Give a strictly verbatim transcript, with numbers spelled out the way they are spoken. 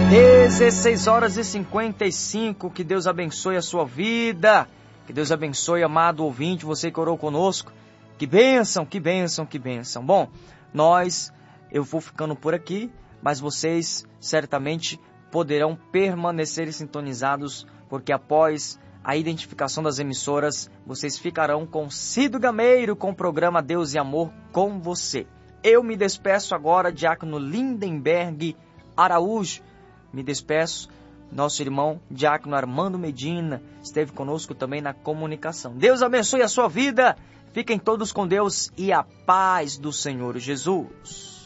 dezesseis horas e cinquenta e cinco, que Deus abençoe a sua vida, que Deus abençoe, amado ouvinte, você que orou conosco, que bênção, que bênção, que bênção. Bom, nós, eu vou ficando por aqui, mas vocês certamente poderão permanecer sintonizados, porque após a identificação das emissoras, vocês ficarão com Cido Gameiro, com o programa Deus e Amor com você. Eu me despeço agora, diácono Lindenberg Araújo, me despeço. Nosso irmão diácono Armando Medina esteve conosco também na comunicação. Deus abençoe a sua vida, fiquem todos com Deus e a paz do Senhor Jesus.